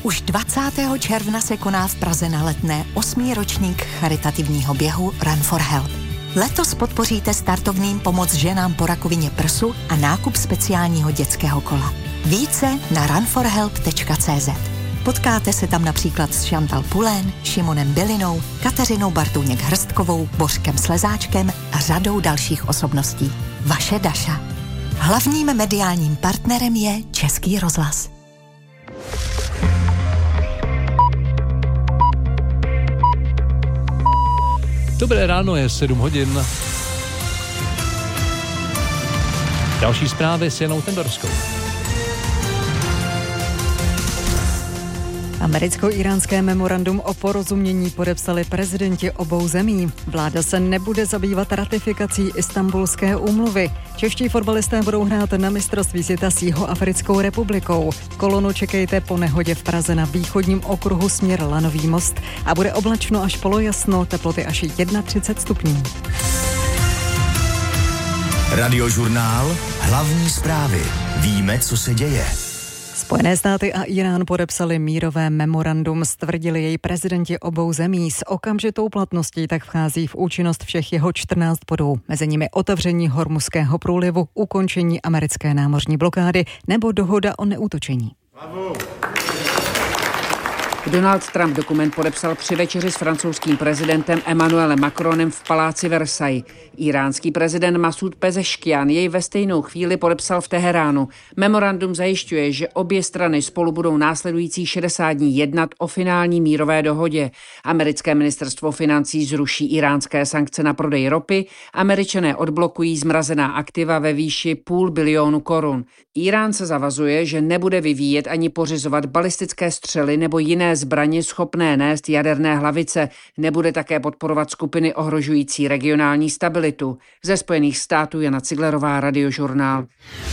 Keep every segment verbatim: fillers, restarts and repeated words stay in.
Už dvacátého června se koná v Praze na Letné osmý ročník charitativního běhu Run for Help. Letos podpoříte startovným pomoc ženám po rakovině prsu a nákup speciálního dětského kola. Více na run for help tečka cé zet. Potkáte se tam například s Chantal Pulén, Šimonem Bilinou, Kateřinou Bartůněk-Hrstkovou, Bořkem Slezáčkem a řadou dalších osobností. Vaše Daša. Hlavním mediálním partnerem je Český rozhlas. Dobré ráno, je sedm hodin. Další zprávy s Janou Tendorskou. Americko-íránské memorandum o porozumění podepsali prezidenti obou zemí. Vláda se nebude zabývat ratifikací Istanbulské úmluvy. Čeští fotbalisté budou hrát na mistrovství světa s Jihoafrickou republikou. Kolonu čekejte po nehodě v Praze na východním okruhu směr Lanový most a bude oblačno až polojasno, teploty až třicet jedna stupňů. Radiožurnál, hlavní zprávy. Víme, co se děje. Spojené státy a Irán podepsali mírové memorandum, stvrdili jej prezidenti obou zemí. S okamžitou platností tak vchází v účinnost všech jeho čtrnáct bodů. Mezi nimi otevření Hormuzského průlivu, ukončení americké námořní blokády nebo dohoda o neútočení. Bravo. Donald Trump dokument podepsal při večeři s francouzským prezidentem Emmanuelem Macronem v paláci Versailles. Iránský prezident Masud Pezeškian jej ve stejnou chvíli podepsal v Teheránu. Memorandum zajišťuje, že obě strany spolu budou následující šedesát dní jednat o finální mírové dohodě. Americké ministerstvo financí zruší iránské sankce na prodej ropy, Američané odblokují zmrazená aktiva ve výši půl bilionu korun. Irán se zavazuje, že nebude vyvíjet ani pořizovat balistické střely nebo jiné zbraně schopné nést jaderné hlavice, nebude také podporovat skupiny ohrožující regionální stabilitu. Ze Spojených států Jana Ciglerová, Radiožurnál.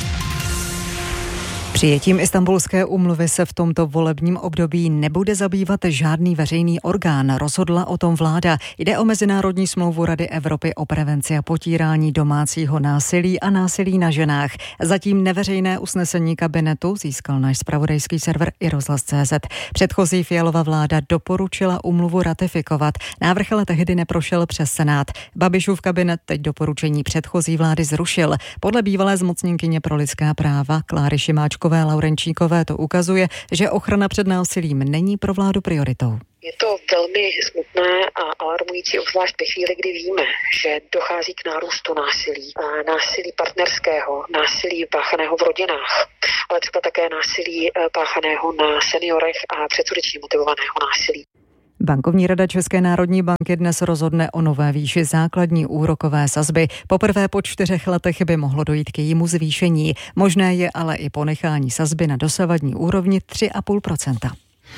Přijetím Istanbulské úmluvy se v tomto volebním období nebude zabývat žádný veřejný orgán, rozhodla o tom vláda. Jde o mezinárodní smlouvu Rady Evropy o prevenci a potírání domácího násilí a násilí na ženách. Zatím neveřejné usnesení kabinetu získal náš zpravodajský server i rozhlas tečka cé zet. Předchozí Fialova vláda doporučila úmluvu ratifikovat. Návrh ale tehdy neprošel přes Senát. Babišův kabinet teď doporučení předchozí vlády zrušil. Podle bývalé zmocněnkyně pro lidská práva Kláry Šimáčkové Laurenčíkové to ukazuje, že ochrana před násilím není pro vládu prioritou. Je to velmi smutné a alarmující, obzvlášť ve chvíli, kdy víme, že dochází k nárůstu násilí, násilí partnerského, násilí páchaného v rodinách, ale třeba také násilí páchaného na seniorech a předsudečně motivovaného násilí. Bankovní rada České národní banky dnes rozhodne o nové výši základní úrokové sazby. Poprvé po čtyřech letech by mohlo dojít k jejímu zvýšení. Možné je ale i ponechání sazby na dosavadní úrovni tři celá pět procenta.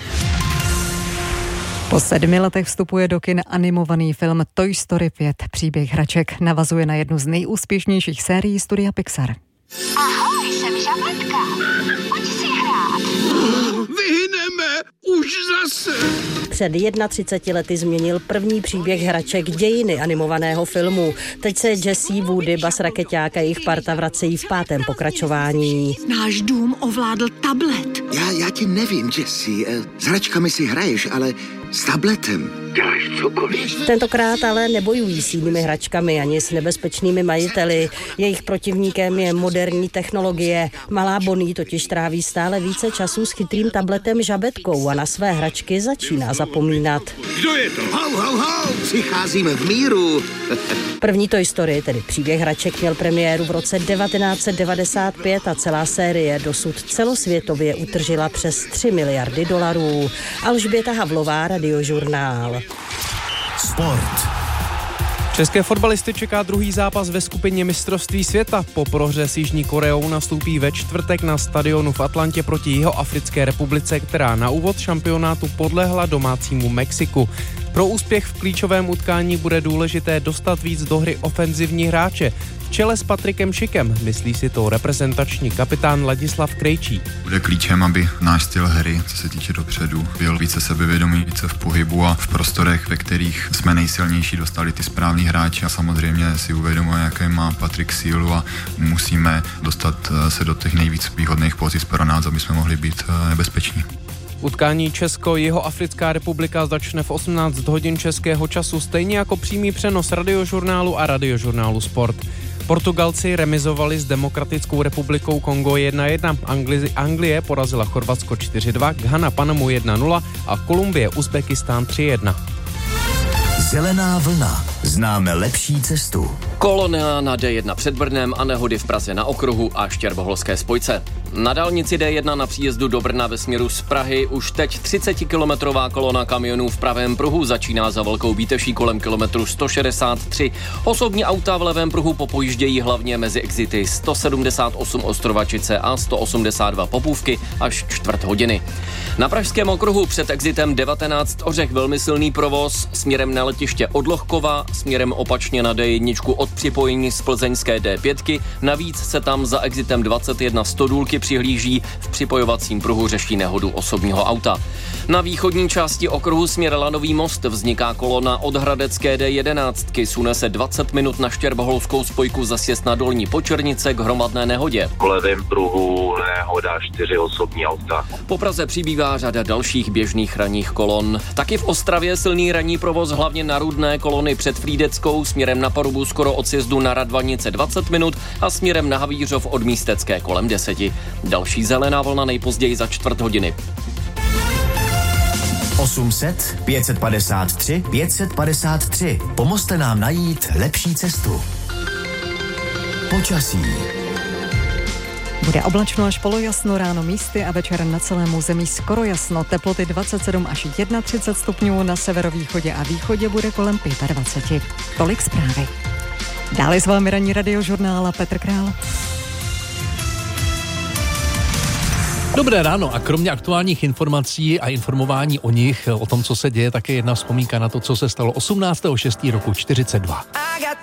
Po sedmi letech vstupuje do kin animovaný film Toy Story pět. Příběh hraček navazuje na jednu z nejúspěšnějších sérií studia Pixar. Ahoj, jsem Žabletka. Pojď si hrát. Vyhyneme už zase. Před třiceti jedna lety změnil první příběh hraček dějiny animovaného filmu. Teď se Jessie, Woody, Buzz, Rakeťák a jejich parta vracejí v pátém pokračování. Náš dům ovládl tablet. Já, já ti nevím, Jessie. S hračkami si hraješ, ale s tabletem děláš cokoliv. Tentokrát ale nebojují s jinými hračkami ani s nebezpečnými majiteli. Jejich protivníkem je moderní technologie. Malá Bonnie totiž tráví stále více času s chytrým tabletem Žabetkou a na své hračky začíná zapomínat. Kdo je to? Hau, hau, hau, přicházíme v míru. První Toy Story, tedy příběh hraček, měl premiéru v roce devatenáct set devadesát pět a celá série dosud celosvětově utržila přes tři miliardy dolarů. Alžběta Havlová, Radiožurnál. Sport. České fotbalisty čeká druhý zápas ve skupině mistrovství světa. Po prohře s Jižní Koreou nastoupí ve čtvrtek na stadionu v Atlantě proti Jihoafrické republice, která na úvod šampionátu podlehla domácímu Mexiku. Pro úspěch v klíčovém utkání bude důležité dostat víc do hry ofenzivní hráče. V čele s Patrikem Šikem, myslí si to reprezentační kapitán Ladislav Krejčí. Bude klíčem, aby náš styl hry, co se týče dopředu, byl více sebevědomý, více v pohybu a v prostorech, ve kterých jsme nejsilnější, dostali ty správní hráči a samozřejmě si uvědomuje, jaké má Patrik sílu a musíme dostat se do těch nejvíc výhodných pozic pro nás, aby jsme mohli být nebezpeční. Utkání Česko-Jihoafrická republika začne v osmnáct hodin českého času, stejně jako přímý přenos Radiožurnálu a Radiožurnálu Sport. Portugalci remizovali s Demokratickou republikou Kongo jedna jedna, Angli- Anglie porazila Chorvatsko čtyři dva, Ghana Panamu jedna nula a Kolumbie Uzbekistán tři jedna. Zelená vlna. Známe lepší cestu. Kolona na D jedna před Brnem a nehody v Praze na okruhu a Štěrboholské spojce. Na dálnici D jedna na příjezdu do Brna ve směru z Prahy už teď třicetikilometrová kolona kamionů v pravém pruhu začíná za Velkou Bíteší kolem kilometru sto šedesát tři. Osobní auta v levém pruhu popojíždějí hlavně mezi exity sto sedmdesát osm Ostrovačice a sto osmdesát dva Popůvky až čtvrt hodiny. Na pražském okruhu před exitem devatenáct Ořech velmi silný provoz směrem na letiště od Lohkova, směrem opačně na D jedna od připojení z plzeňské D pět. Navíc se tam za exitem dvacet jedna Stodůlky přihlíží, v připojovacím pruhu řeší nehodu osobního auta. Na východní části okruhu směr Lanový most vzniká kolona od hradecké D jedenáct, sune se dvacet minut na Štěrboholskou spojku za sjezd na Dolní Počernice k hromadné nehodě. V levém pruhu nehoda, čtyři osobní auta. Po Praze přibývá řada dalších běžných ranních kolon. Taky v Ostravě silný ranní provoz hlavně na Rudné, kolony před Frýdeckou, směrem na Porubu skoro od sjezdu na Radvanice dvacet minut a směrem na Havířov od Místecké kolem deseti. Další zelená vlna nejpozději za čtvrt hodiny. osm set, pět set padesát tři, pět set padesát tři. Pomozte nám najít lepší cestu. Počasí. Bude oblačno až polojasno, ráno místy a večer na celém území skoro jasno. Teploty dvacet sedm až třicet jedna stupňů, na severovýchodě a východě bude kolem dvacet pět. Tolik zprávy. Dále s vámi ranní Radiožurnál Petr Král. Dobré ráno a kromě aktuálních informací a informování o nich, o tom, co se děje, také jedna vzpomínka na to, co se stalo osmnáctého šestého roku čtyřicet dva.